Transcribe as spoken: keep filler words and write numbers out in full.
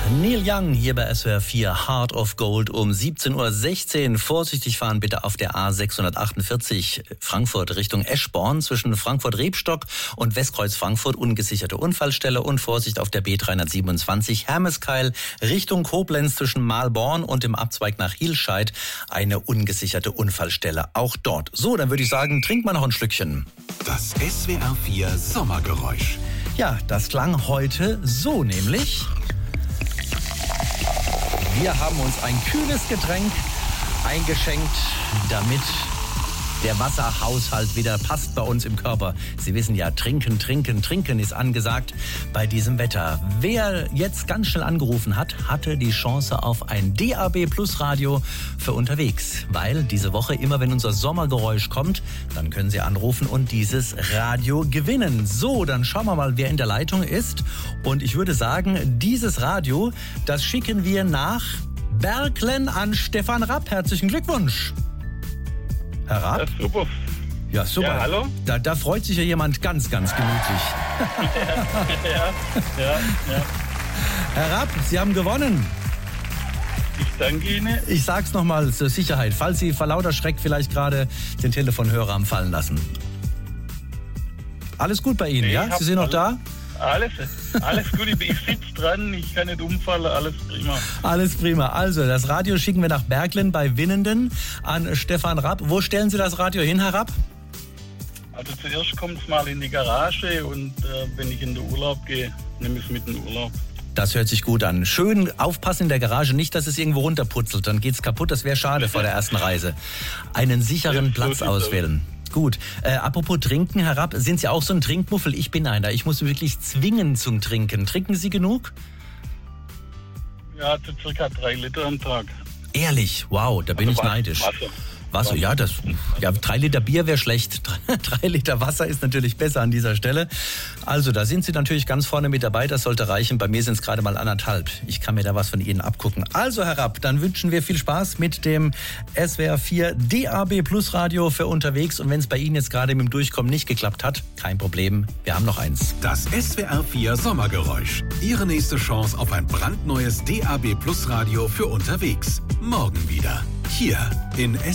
Neil Young hier bei S W R vier, Heart of Gold um siebzehn Uhr sechzehn. Vorsichtig fahren bitte auf der A sechshundertachtundvierzig Frankfurt Richtung Eschborn zwischen Frankfurt-Rebstock und Westkreuz Frankfurt, ungesicherte Unfallstelle. Und Vorsicht auf der B dreihundertsiebenundzwanzig Hermeskeil Richtung Koblenz zwischen Mahlborn und dem Abzweig nach Hilscheid, eine ungesicherte Unfallstelle auch dort. So, dann würde ich sagen, trink mal noch ein Schlückchen. Das S W R vier Sommergeräusch. Ja, das klang heute so nämlich. Wir haben uns ein kühles Getränk eingeschenkt, damit der Wasserhaushalt wieder passt bei uns im Körper. Sie wissen ja, trinken, trinken, trinken ist angesagt bei diesem Wetter. Wer jetzt ganz schnell angerufen hat, hatte die Chance auf ein D A B Plus Radio für unterwegs. Weil diese Woche, immer wenn unser Sommergeräusch kommt, dann können Sie anrufen und dieses Radio gewinnen. So, dann schauen wir mal, wer in der Leitung ist. Und ich würde sagen, dieses Radio, das schicken wir nach Berglen an Stefan Rapp. Herzlichen Glückwunsch. Herr Rapp? Ja, super. Ja, super. Ja, hallo? Da, da freut sich ja jemand ganz, ganz gemütlich. ja, ja, ja. Herr Rapp, Sie haben gewonnen. Ich danke Ihnen. Ich sag's nochmal zur Sicherheit, falls Sie vor lauter Schreck vielleicht gerade den Telefonhörer haben fallen lassen. Alles gut bei Ihnen, Nee, ja? ich hab Sie sind noch alles- da? Alles, alles gut, ich, ich sitze dran, ich kann nicht umfallen, alles prima. Alles prima. Also, das Radio schicken wir nach Berglen bei Winnenden an Stefan Rapp. Wo stellen Sie das Radio hin, Herr Rapp? Also zuerst kommt es mal in die Garage und äh, wenn ich in den Urlaub gehe, nehme ich es mit in den Urlaub. Das hört sich gut an. Schön aufpassen in der Garage, nicht, dass es irgendwo runterputzelt. Dann geht's kaputt, das wäre schade vor der ersten Reise. Einen sicheren Ja, so Platz sieht's auswählen. Gut. Äh, apropos Trinken, Herr Rapp, sind Sie auch so ein Trinkmuffel? Ich bin einer. Ich muss wirklich zwingen zum Trinken. Trinken Sie genug? Ja, zu circa drei Liter am Tag. Ehrlich? Wow, da bin Also ich Wasser, neidisch. Wasser. Wasser, ja, das, ja, drei Liter Bier wäre schlecht. Drei Liter Wasser ist natürlich besser an dieser Stelle. Also, da sind Sie natürlich ganz vorne mit dabei. Das sollte reichen. Bei mir sind es gerade mal anderthalb. Ich kann mir da was von Ihnen abgucken. Also, Herr Rapp, dann wünschen wir viel Spaß mit dem S W R vier D A B Plus Radio für unterwegs. Und wenn es bei Ihnen jetzt gerade mit dem Durchkommen nicht geklappt hat, kein Problem. Wir haben noch eins. Das S W R vier Sommergeräusch. Ihre nächste Chance auf ein brandneues D A B Plus Radio für unterwegs. Morgen wieder. Hier in